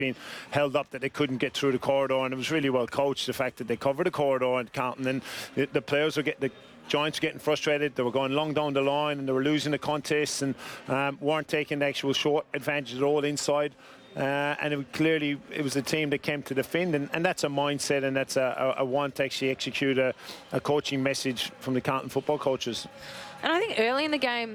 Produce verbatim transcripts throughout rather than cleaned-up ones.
being held up that they couldn't get through the corridor, and it was really well coached, the fact that they covered the corridor and Carlton, and the, the players were getting, the Giants were getting frustrated. They were going long down the line and they were losing the contests and um, weren't taking the actual short advantage at all inside. Uh, and it clearly it was a team that came to defend, and, and that's a mindset, and that's a, a, a want to actually execute a, a coaching message from the Carlton football coaches. And I think early in the game,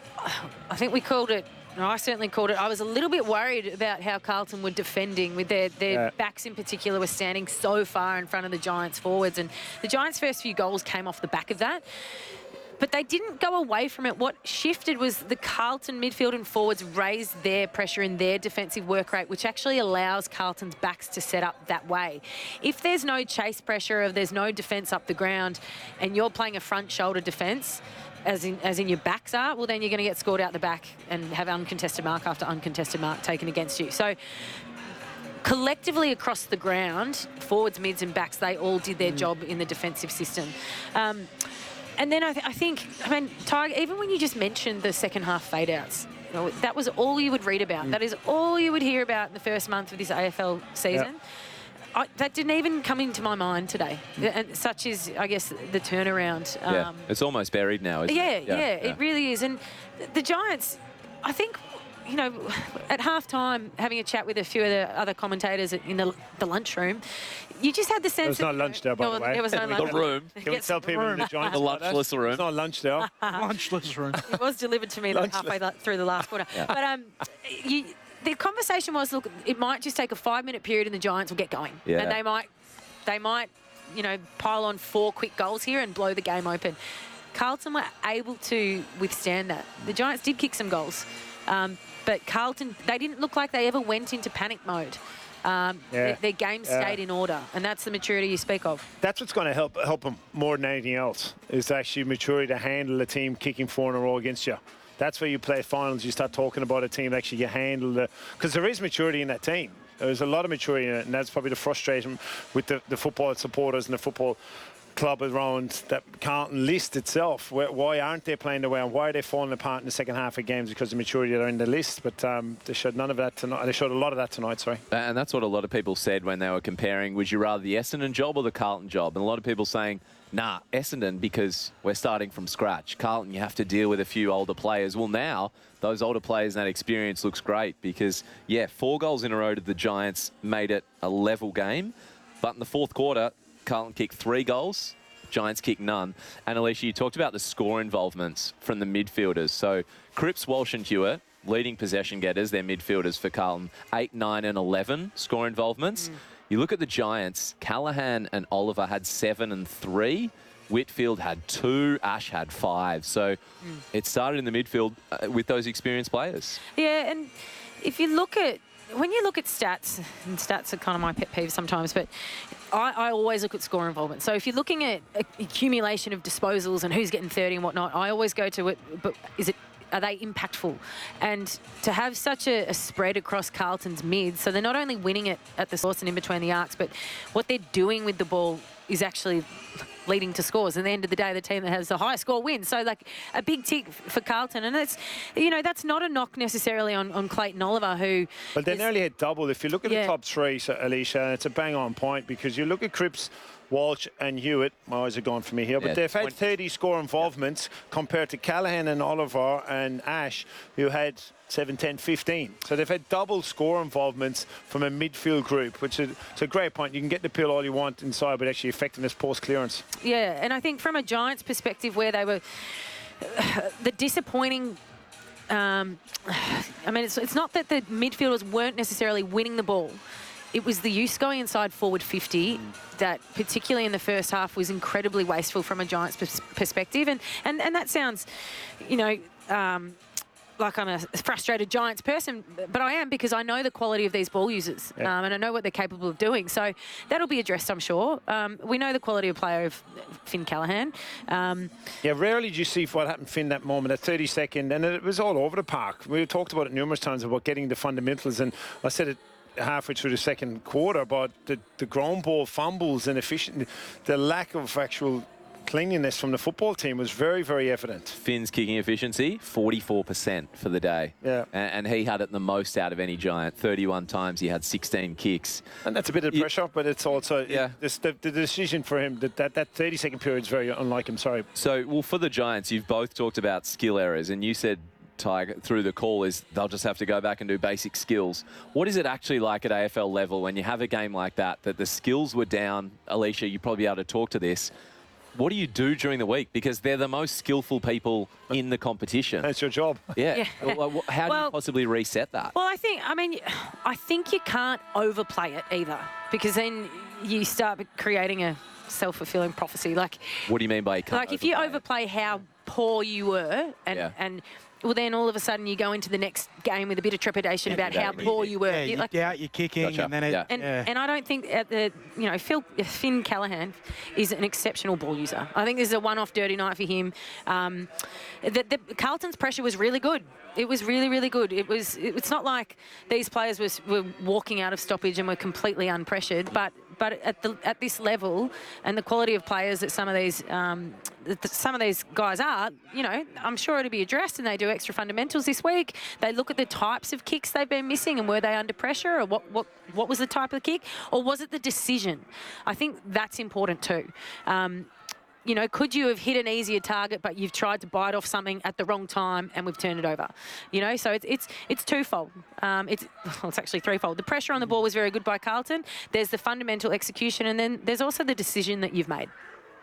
I think we called it, no, I certainly called it, I was a little bit worried about how Carlton were defending, with their, their yeah. backs in particular were standing so far in front of the Giants forwards, and the Giants' first few goals came off the back of that. But they didn't go away from it. What shifted was the Carlton midfield and forwards raised their pressure in their defensive work rate, which actually allows Carlton's backs to set up that way. If there's no chase pressure, if there's no defence up the ground, and you're playing a front shoulder defence, as in, as in your backs are, well, then you're going to get scored out the back and have uncontested mark after uncontested mark taken against you. So collectively across the ground, forwards, mids and backs, they all did their mm. job in the defensive system. Um, And then I, th I think, I mean, Tiger, even when you just mentioned the second half fade-outs, you know, that was all you would read about. Mm. That is all you would hear about in the first month of this A F L season. Yep. I, that didn't even come into my mind today. Mm. And such is, I guess, the turnaround. Um, yeah, it's almost buried now, isn't yeah, it? Yeah, yeah, it really is. And the Giants, I think, you know, at half-time, having a chat with a few of the other commentators in the, the lunchroom, you just had the sense... There was no lunch there, by no, the way. There was no lunch. The room. Can we tell people in the Giants? The lunchless room. There's no lunch there. Lunchless room. It was delivered to me like halfway through the last quarter. Yeah. But um, you, the conversation was, look, it might just take a five-minute period and the Giants will get going. Yeah. And they might, they might, you know, pile on four quick goals here and blow the game open. Carlton were able to withstand that. The Giants did kick some goals. Um, but Carlton, they didn't look like they ever went into panic mode. Um, yeah. their, their game stayed yeah. in order, and that's the maturity you speak of. That's what's going to help help them more than anything else, is actually maturity to handle a team kicking four in a row against you. That's where you play finals, you start talking about a team that actually can handle the... Because there is maturity in that team. There's a lot of maturity in it, and that's probably the frustration with the, the football supporters and the football club around that Carlton list itself. Why aren't they playing the way, and why are they falling apart in the second half of games? Because of the maturity that are in the list. But um, they showed none of that tonight. They showed a lot of that tonight, sorry. And that's what a lot of people said when they were comparing, would you rather the Essendon job or the Carlton job? And a lot of people saying, nah, Essendon, because we're starting from scratch. Carlton, you have to deal with a few older players. Well, now, those older players and that experience looks great because, yeah, four goals in a row to the Giants made it a level game. But in the fourth quarter, Carlton kicked three goals, Giants kicked none. And Alicia, you talked about the score involvements from the midfielders. So Cripps, Walsh and Hewitt, leading possession getters, they're midfielders for Carlton, eight, nine and eleven score involvements. Mm. You look at the Giants, Callaghan and Oliver had seven and three. Whitfield had two, Ash had five. So mm. it started in the midfield uh, with those experienced players. Yeah, and if you look at, when you look at stats, and stats are kind of my pet peeve sometimes, but I, I always look at score involvement. So if you're looking at accumulation of disposals and who's getting thirty and whatnot, I always go to it, but is it, are they impactful? And to have such a, a spread across Carlton's mids, so they're not only winning it at the source and in between the arcs, but what they're doing with the ball is actually leading to scores. At the end of the day, the team that has the highest score wins. So, like, a big tick for Carlton. And it's, you know, that's not a knock necessarily on, on Clayton Oliver, who... But they is, nearly had double. If you look at yeah. the top three, so, Alicia, and it's a bang-on point, because you look at Cripps, Walsh and Hewitt, my eyes are gone for me here, but yeah, they've had thirty score involvements yeah. compared to Callaghan and Oliver and Ash, who had seven, ten, fifteen. So they've had double score involvements from a midfield group, which is it's a great point. You can get the pill all you want inside, but actually effectiveness post-clearance. Yeah, and I think from a Giants perspective, where they were the disappointing... Um, I mean, it's, it's not that the midfielders weren't necessarily winning the ball. It was the use going inside forward fifty that, particularly in the first half, was incredibly wasteful from a Giants pers perspective. And, and, and that sounds, you know, um, like I'm a frustrated Giants person, but I am, because I know the quality of these ball users yeah. um, and I know what they're capable of doing. So that'll be addressed, I'm sure. Um, we know the quality of player of Finn Callaghan. Um, yeah, rarely do you see what happened to Finn that moment, at thirty second, and it was all over the park. We talked about it numerous times about getting the fundamentals, and I said it halfway through the second quarter, but the, the ground ball fumbles and efficient, the lack of actual cleanliness from the football team was very, very evident. Finn's kicking efficiency, forty-four percent for the day. Yeah. And, and he had it the most out of any Giant. thirty-one times he had sixteen kicks. And that's a bit of pressure, but it's also Yeah. it, this, the, the decision for him, that, that, that thirty-second period is very unlike him, sorry. So, well, for the Giants, you've both talked about skill errors, and you said, Tiger, through the call, is they'll just have to go back and do basic skills. What is it actually like at A F L level when you have a game like that, that the skills were down? Alicia, you'd probably be able to talk to this. What do you do during the week? Because they're the most skillful people in the competition. That's your job. Yeah. Yeah. Well, How do Well- you possibly reset that? Well, I think, I mean, I think you can't overplay it either, because then you start creating a self-fulfilling prophecy. Like, What do you mean by you can't like if you overplay it? overplay how poor you were, and Yeah. and well, then all of a sudden you go into the next game with a bit of trepidation about how exactly. poor you were. Yeah, You- you like, doubt your kicking, Gotcha. and then it, Yeah. and, yeah. and I don't think at the, you know, Phil, Finn Callahan is an exceptional ball user. I think this is a one-off dirty night for him. Um, the, the, Carlton's pressure was really good. It was really, really good. It was. It, it's not like these players was, were walking out of stoppage and were completely unpressured, but but at the at this level and the quality of players that some of these um, that some of these guys are, you know, I'm sure it'll be addressed, and they do extra fundamentals this week. They look at the types of kicks they've been missing and were they under pressure, or what what what was the type of kick, or was it the decision? I think that's important too. Um, You know, could you have hit an easier target, but you've tried to bite off something at the wrong time and we've turned it over? You know, so it's it's it's twofold. Um, it's well, it's actually threefold. The pressure on the ball was very good by Carlton. There's the fundamental execution, and then there's also the decision that you've made.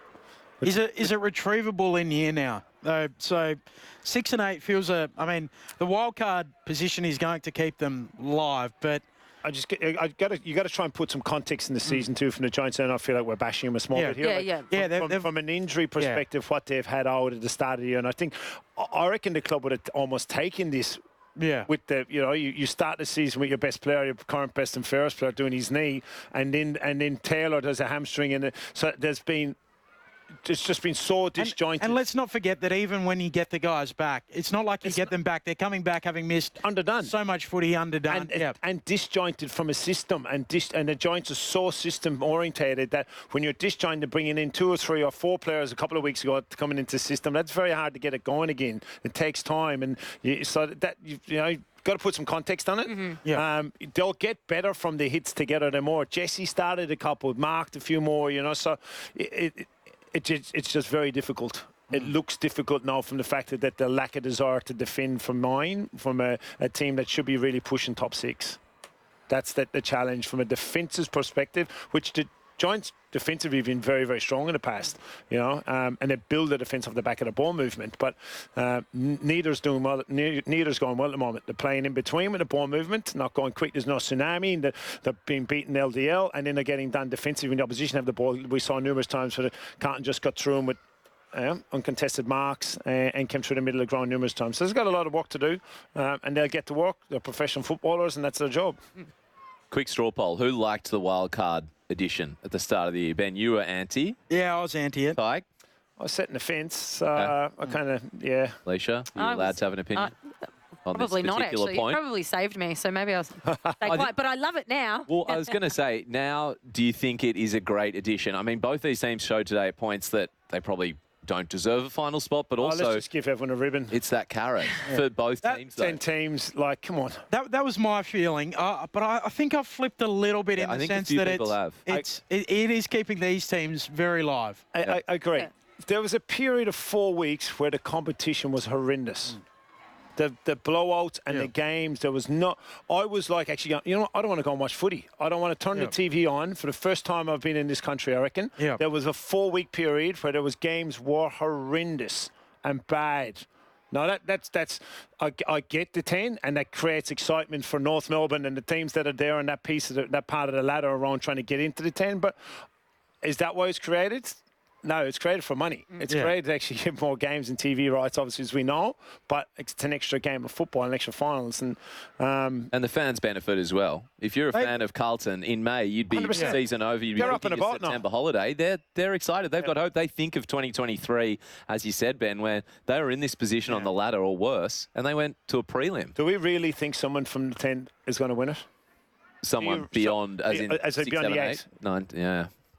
Is it is it retrievable in year now? Uh, so six and eight feels a. I mean, the wild card position is going to keep them live, but. I just get, I got to, you got to try and put some context in the season too from the Giants, and I feel like we're bashing them a small Yeah. bit here. Yeah, Like, yeah. From, Yeah, they've- from, they've- from an injury perspective, what they've had out at the start of the year, and I think, I reckon the club would have almost taken this Yeah. with the, you know, you, you start the season with your best player, your current best and fairest player doing his knee, and then and then Taylor does a hamstring, and so there's been. It's just been so disjointed. And let's not forget that even when you get the guys back, it's not like you It's get them back. They're coming back having missed Underdone. so much footy, underdone. and, yeah. and disjointed from a system, and dis, and the Giants are so system orientated that when you're disjointed, bringing in two or three or four players a couple of weeks ago coming into the system, that's very hard to get it going again. It takes time, and you, so that you, you know. Got to put some context on it. Mm-hmm. Yeah. Um, they'll get better from the hits together. The more Jesse started a couple, marked a few more. You know, so it, it, it just, it's just very difficult. It looks difficult now from the fact that, that the lack of desire to defend from mine, from a, a team that should be really pushing top six. That's the, the challenge from a defensive perspective, which the Giants defensively have been very, very strong in the past, you know, um, and they build the defence off the back of the ball movement. But uh, neither's doing well. Ne- neither's going well at the moment. They're playing in between with the ball movement, not going quick. There's no tsunami. And they're, they're being beaten L D L, and then they're getting done defensively when the opposition have the ball. We saw numerous times where Carlton just got through them with uh, uncontested marks and, and came through the middle of the ground numerous times. So they've got a lot of work to do, uh, and they'll get to work. They're professional footballers, and that's their job. Quick straw poll. Who liked the wild card edition at the start of the year? Ben, you were anti. yeah, I was anti it. Tyke, I was setting the fence. Uh, I kind of, yeah. Alicia, you I allowed was- to have an opinion Uh, on Probably this not, particular actually. point? You probably saved me, so maybe I was stay quiet. But I love it now. Well, I was going to say, now, do you think it is a great addition? I mean, both these teams showed today at points that they probably don't deserve a final spot, but Oh, also let's just give everyone a ribbon. it's that carrot for both That- teams. Though. Ten teams, like, come on. That, that was my feeling, uh, but I, I think I've flipped a little bit Yeah, in I the think a sense few that people it's, have. it's it, it is keeping these teams very live. I, I, I agree. Yeah. There was a period of four weeks where the competition was horrendous. The the blowouts and Yeah. the games, there was not. I was like, actually, going, you know what? I don't want to go and watch footy. I don't want to turn Yeah. the T V on for the first time I've been in this country, I reckon. Yeah. There was a four week period where there was games were horrendous and bad. No, that, that's, that's I, I get the ten, and that creates excitement for North Melbourne and the teams that are there and that piece of the, that part of the ladder around trying to get into the ten. But is that why it's created? No, it's created for money. It's Yeah. created to actually give more games and T V rights, obviously, as we know. But it's an extra game of football and extra finals. And um, And the fans benefit as well. If you're a They- fan of Carlton, in May, you'd be one hundred percent. season over, you'd be They're up looking and at about now. September holiday. They're, they're excited. They've got hope. They think of twenty twenty-three, as you said, Ben, where they were in this position on the ladder or worse, and they went to a prelim. do we really think someone from the ten is going to win it? Someone you- beyond, as in as in six, beyond seven, the eight, eight? nine, yeah.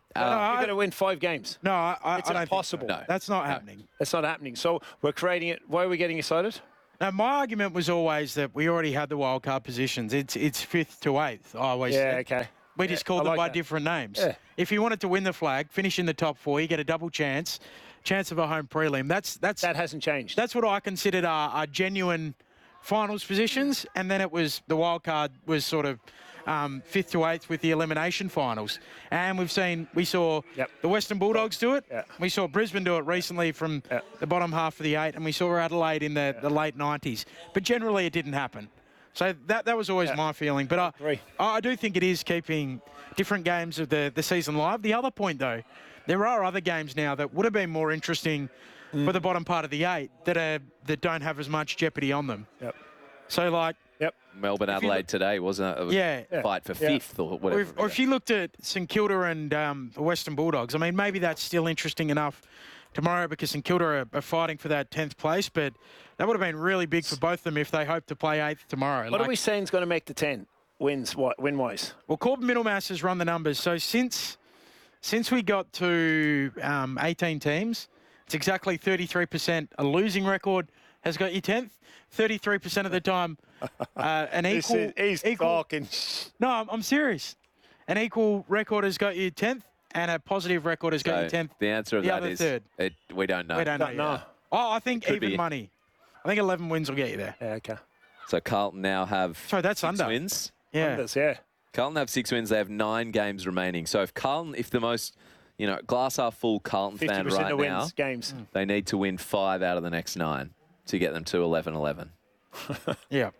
Uh, No, You're I- going to win five games. No, I, I, It's I don't impossible. Think so. No. That's not happening. That's not happening. So we're creating it. Why are we getting excited? Now, my argument was always that we already had the wild card positions. It's it's fifth to eighth. I always Yeah, said. okay. We just Yeah, called I them like by that. different names. Yeah. If you wanted to win the flag, finish in the top four, you get a double chance, chance of a home prelim. That's that's That hasn't changed. that's what I considered our, our genuine finals positions, and then it was the wild card was sort of um, fifth to eighth with the elimination finals. And we've seen we saw Yep. the Western Bulldogs do it. Yeah. We saw Brisbane do it recently from Yeah. the bottom half of the eight, and we saw Adelaide in the, the late nineties. But generally, it didn't happen. So that that was always Yeah. my feeling. But I, Agree. I I do think it is keeping different games of the, the season live. The other point, though, there are other games now that would have been more interesting Mm. for the bottom part of the eight that are that don't have as much jeopardy on them. Yep. So, like, Yep. Melbourne, If you Adelaide look- today, wasn't it? It was Yeah. a fight for Yeah. fifth or or whatever. if, or if you looked at St Kilda and um, the Western Bulldogs, I mean, maybe that's still interesting enough tomorrow because St Kilda are, are fighting for that tenth place, but that would have been really big for both of them if they hope to play eighth tomorrow. What Like- are we saying is going to make the ten wins? What win-wise? Well, Corbin Middlemass has run the numbers. So since since we got to um, eighteen teams, it's exactly thirty-three percent. A losing record has got you tenth. thirty-three percent of the time, uh, an This equal. is- he's equal talking. no, I'm, I'm serious. An equal record has got you tenth, and a positive record has got So you tenth. the answer of The that other is third. It, we don't know. We don't know. Don't know. yet. Oh, I think Could even be. money. I think eleven wins will get you there. Yeah, okay. So Carlton now have Sorry, that's six under. wins. Yeah. Unders, yeah. Carlton have six wins. They have nine games remaining. So if Carlton, if the most, you know, glass half full Carlton Fifty fan percent right of now, wins games. they need to win five out of the next nine to get them to eleven eleven. Yeah.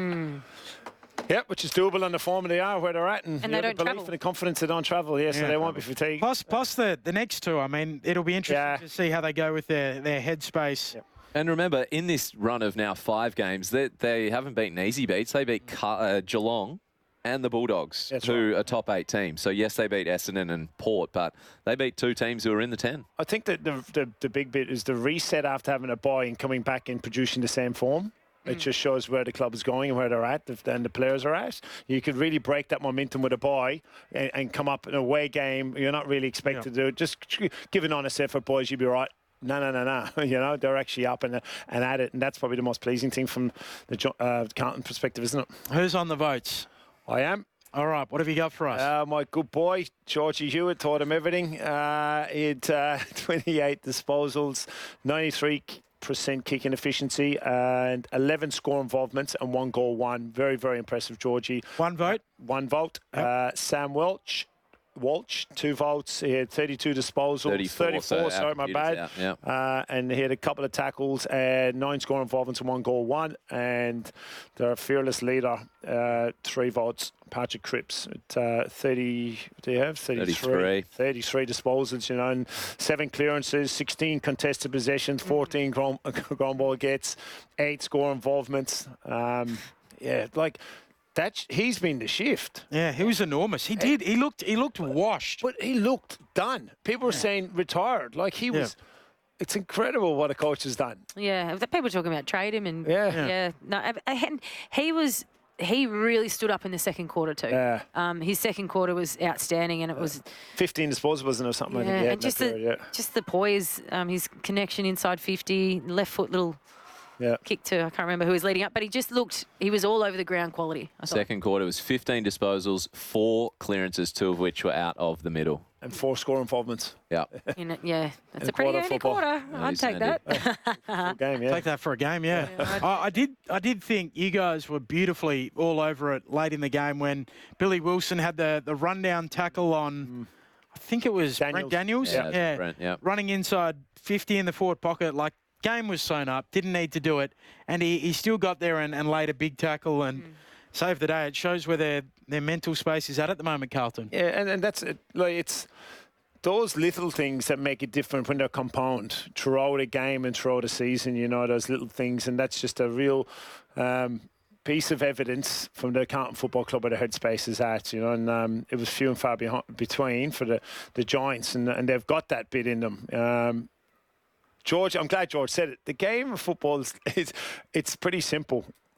Yep, which is doable on the form they are, where they're at, and, And you they have don't the belief travel. and the confidence they don't travel. Yeah, so Yeah. they won't be fatigued. Plus, plus the, the next two, I mean, it'll be interesting Yeah. to see how they go with their, their headspace. Yep. And remember, in this run of now five games, they, they haven't beaten easy beats. They beat Car- uh, Geelong and the Bulldogs, That's who right. are top eight teams. So yes, they beat Essendon and Port, but they beat two teams who are in the ten. I think that the, the the big bit is the reset after having a bye and coming back and producing the same form. It just shows where the club is going and where they're at and the players are at. You could really break that momentum with a bye and, and come up in a away game. You're not really expected Yeah. to do it. Just give an honest effort, boys. You'll be right. No, no, no, no. You know, they're actually up and, and at it. And that's probably the most pleasing thing from the Jo- uh, Carlton perspective, isn't it? Who's on the votes? I am. All right, what have you got for us? Uh, my good boy, Georgie Hewitt, taught him everything. Uh, he had uh, twenty-eight disposals, ninety-three percent kicking efficiency, and eleven score involvements and one goal, one. Very, very impressive, Georgie. One vote. One vote. Yep. Uh, Sam Welch. Walsh, two votes. He had thirty-two disposals. thirty-four, so our sorry, my computer's bad. out, yeah. Uh, and he had a couple of tackles and nine score involvements and one goal, one. And their fearless leader, uh, three votes, Patrick Cripps at uh, thirty. Do you have thirty-three? thirty-three. thirty-three disposals, you know, and seven clearances, sixteen contested possessions, fourteen ground, ground ball gets, eight score involvements. Um, yeah, like. That, he's been the shift. Yeah, he was enormous. He did. He looked. He looked washed. But he looked done. People were saying retired. Like he Yeah. was. It's incredible what a coach has done. Yeah, the people talking about trade him and Yeah. yeah, Yeah. no, and- and he was he really stood up in the second quarter too. Yeah. Um, his second quarter was outstanding, and it was fifteen disposals or something. I yeah, think he had and just in that the period, just the poise, um, his connection inside fifty, left foot little yeah. yeah. kick to I can't remember who was leading up, but he just looked he was all over the ground quality. I thought. Second quarter was fifteen disposals, four clearances, two of which were out of the middle. And four score involvements. Yeah. In it, yeah, that's In a pretty quarter handy football. quarter. Yeah, I'd he's take handy. that. Full game, yeah. Take that for a game, yeah. Yeah, I, I did. I did think you guys were beautifully all over it late in the game when Billy Wilson had the the rundown tackle on. I think it was Brent Daniels. Daniels. Yeah, that's Brent, yeah. running inside fifty in the forward pocket. Like game was sewn up, didn't need to do it, and he, he still got there and, and laid a big tackle and saved the day. It shows where their their mental space is at at the moment, Carlton. Yeah, and, and that's it. Like it's those little things that make it different when they're compound throughout a game and throughout a season. You know, those little things, and that's just a real um, piece of evidence from the Carlton Football Club where the headspace is at. You know, and um, it was few and far behind, between for the the Giants, and and they've got that bit in them. Um, George, I'm glad George said it. The game of football is it's, it's pretty simple.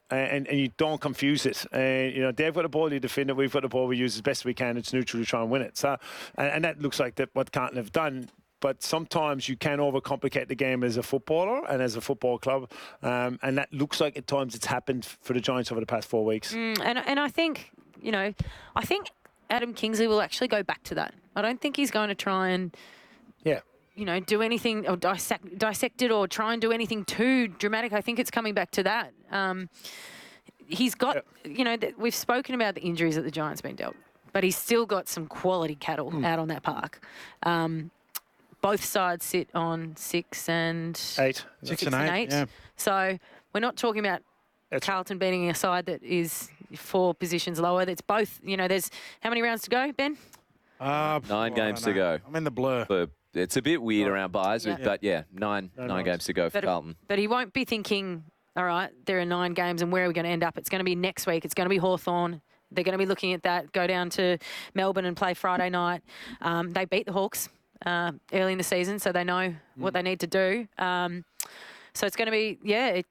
And, and you don't confuse it. And, you know, they've got the ball, you defend it, we've got the ball, we use as best we can, it's neutral to try and win it. So, and, and that looks like that what Carlton have done. But sometimes you can overcomplicate the game as a footballer and as a football club. Um, and that looks like at times it's happened for the Giants over the past four weeks. Mm, and, and I think, you know, I think Adam Kingsley will actually go back to that. I don't think he's going to try and... Yeah. you know, do anything or dissect, dissect it or try and do anything too dramatic. I think it's coming back to that. Um, he's got, yep. you know, th- we've spoken about the injuries that the Giants been dealt, but he's still got some quality cattle mm. out on that park. Um, both sides sit on six and eight, six, six and, and eight. eight. Yeah. So we're not talking about That's Carlton beating a side that is four positions lower. That's both, you know, there's how many rounds to go, Ben? Uh, Nine games to go. I'm in the blur. For, It's a bit weird oh. around buys, Yeah. but yeah, nine No, nine nice. games to go for But, Carlton. but he won't be thinking, all right, there are nine games and where are we going to end up? It's going to be next week. It's going to be Hawthorn. They're going to be looking at that, go down to Melbourne and play Friday night. Um, they beat the Hawks uh, early in the season, so they know mm. what they need to do. Um, so it's going to be, yeah. It,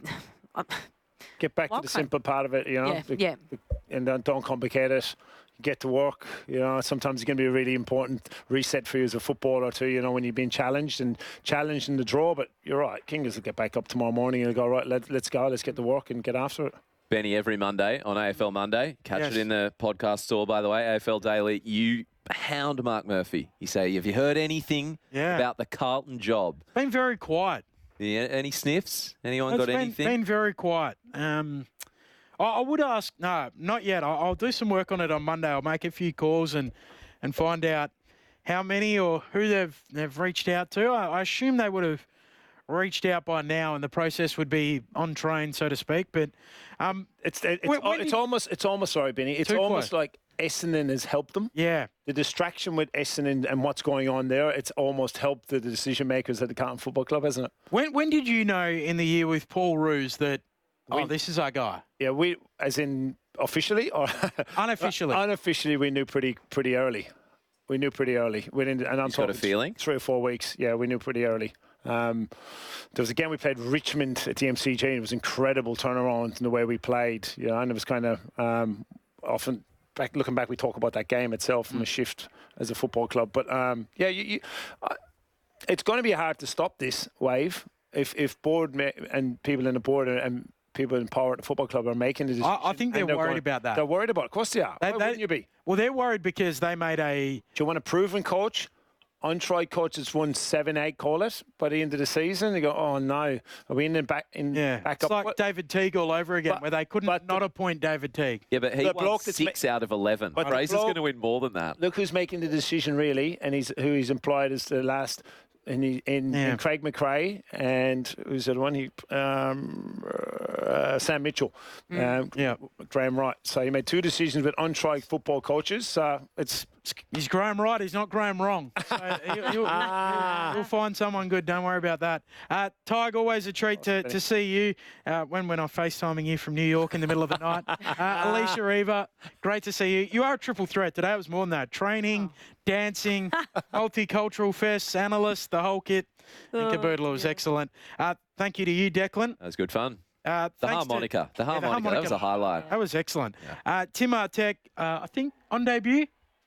Get back to the simple part of it, you know. Yeah, the, yeah. The, and don't, don't complicate it. Get to work, you know. Sometimes it's going to be a really important reset for you as a footballer too, you know, when you've been challenged and challenged in the draw. But you're right, Kingers will get back up tomorrow morning and go, right, let, let's go, let's get to work and get after it. Benny, every Monday on A F L Monday. Catch yes. it in the podcast store, by the way, A F L Daily. You hound Mark Murphy. You say, have you heard anything yeah. about the Carlton job? Been very quiet. Yeah, any sniffs? Anyone it's got been, anything? Been very quiet. Um, I, I would ask, no, not yet. I'll, I'll do some work on it on Monday. I'll make a few calls and, and find out how many or who they've they've reached out to. I, I assume they would have reached out by now, and the process would be on train, so to speak. But um, it's it's, when, when it's you, almost it's almost sorry, Benny. It's almost close. like Essendon has helped them. Yeah. The distraction with Essendon and what's going on there, it's almost helped the decision makers at the Carlton Football Club, hasn't it? When when did you know in the year with Paul Roos that oh, we, this is our guy? Yeah, we as in officially or unofficially. Unofficially, we knew pretty pretty early. We knew pretty early. We didn't, and I'm He's got a feeling. Three or four weeks. Yeah, we knew pretty early. Um, there was a game we played Richmond at the M C G, and it was incredible turnaround in the way we played. You know, and it was kind of um, often. Back, looking back, we talk about that game itself from mm. a shift as a football club. But, um, yeah, you, you, uh, it's going to be hard to stop this wave if if board ma- and people in the board and, and people in power at the football club are making the decision. I, I think they're, they're worried going, about that. They're worried about it. Of course they are. They, Why they, wouldn't you be? Well, they're worried because they made a... Do you want a proven coach? Untried coach that's won seven, eight, call it, by the end of the season. You go, oh no, are we in the back in yeah. back it's up? like what? David Teague all over again, but, where they couldn't not the, appoint David Teague. Yeah, but he the won six ma- out of eleven. But Fraser's going to win more than that. Look who's making the decision really, and he's who he's employed as the last. In, in, yeah. in Craig McRae and who's the one? He um, uh, Sam Mitchell, mm. um, yeah, Graham Wright. So he made two decisions with untried football coaches. So it's he's Graham Wright. He's not Graham wrong. So he'll, he'll, he'll, he'll find someone good. Don't worry about that. Uh, Tig, always a treat to, to see you uh, when we're not FaceTiming you from New York in the middle of the night. Uh, Alicia Reaver, great to see you. You are a triple threat today. It was more than that. Training, dancing, multicultural fests, analyst, the whole kit. And Caboodle was excellent. Uh, thank you to you, Declan. That was good fun. Uh, the, harmonica. To, the harmonica. Yeah, the harmonica. That was a highlight. That was excellent. Yeah. Uh, Tim Artek, uh, I think on debut.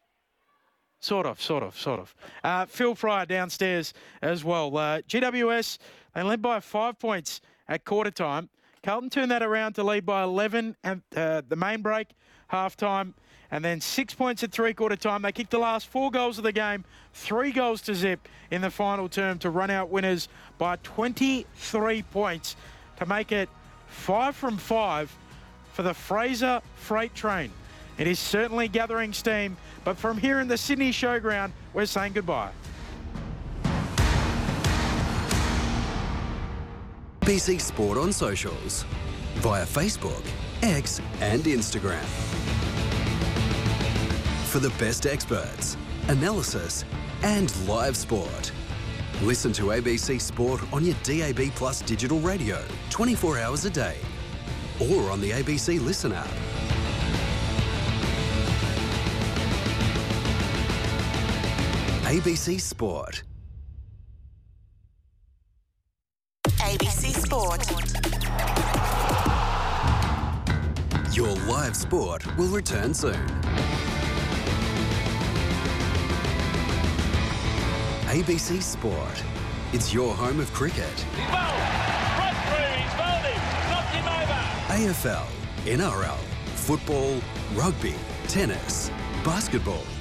Sort of, sort of, sort of. Uh, Phil Fryer downstairs as well. Uh, G W S, they led by five points at quarter time. Carlton turned that around to lead by eleven at uh, the main break, half time, and then six points at three-quarter time. They kicked the last four goals of the game, three goals to zip in the final term to run out winners by twenty-three points to make it five from five for the Fraser Freight Train. It is certainly gathering steam, but from here in the Sydney Showground, we're saying goodbye. B C Sport on socials via Facebook, X and Instagram. For the best experts, analysis and live sport. Listen to A B C Sport on your D A B Plus digital radio twenty-four hours a day or on the A B C Listen app. A B C Sport. A B C Sport. Your live sport will return soon. A B C Sport. It's your home of cricket. He's bowled. Right through. He's bowled him. Knocked him over. A F L, N R L, football, rugby, tennis, basketball,